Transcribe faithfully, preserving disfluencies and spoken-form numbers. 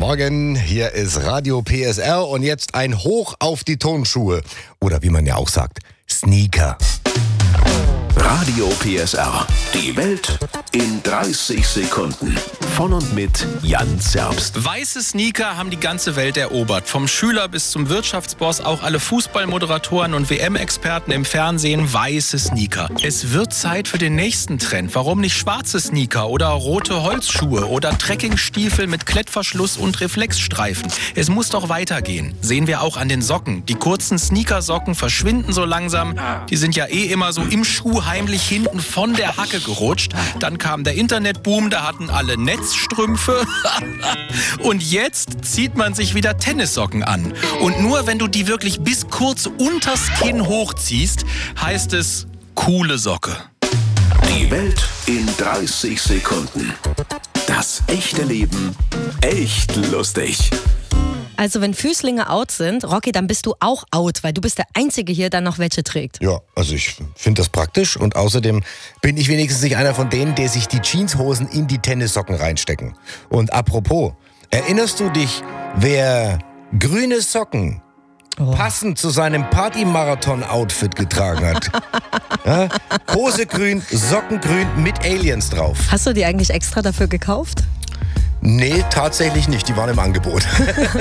Morgen, hier ist Radio P S R und jetzt ein Hoch auf die Turnschuhe. Oder wie man ja auch sagt, Sneaker. Radio P S R. Die Welt in dreißig Sekunden. Von und mit Jan Zerbst. Weiße Sneaker haben die ganze Welt erobert. Vom Schüler bis zum Wirtschaftsboss, auch alle Fußballmoderatoren und W M-Experten im Fernsehen, weiße Sneaker. Es wird Zeit für den nächsten Trend. Warum nicht schwarze Sneaker oder rote Holzschuhe oder Trekkingstiefel mit Klettverschluss und Reflexstreifen? Es muss doch weitergehen. Sehen wir auch an den Socken. Die kurzen Sneakersocken verschwinden so langsam. Die sind ja eh immer so im Schuh heimlich hinten von der Hacke gerutscht. Dann kam der Internetboom, da hatten alle Netzstrümpfe. Und jetzt zieht man sich wieder Tennissocken an. Und nur wenn du die wirklich bis kurz unters Kinn hochziehst, heißt es coole Socke. Die Welt in dreißig Sekunden. Das echte Leben echt lustig. Also wenn Füßlinge out sind, Rocky, dann bist du auch out, weil du bist der Einzige hier, der noch welche trägt. Ja, also ich finde das praktisch und außerdem bin ich wenigstens nicht einer von denen, der sich die Jeanshosen in die Tennissocken reinstecken. Und apropos, erinnerst du dich, wer grüne Socken oh. passend zu seinem Partymarathon-Outfit getragen hat? Ja? Hose grün, Socken grün mit Aliens drauf. Hast du die eigentlich extra dafür gekauft? Nee, tatsächlich nicht. Die waren im Angebot.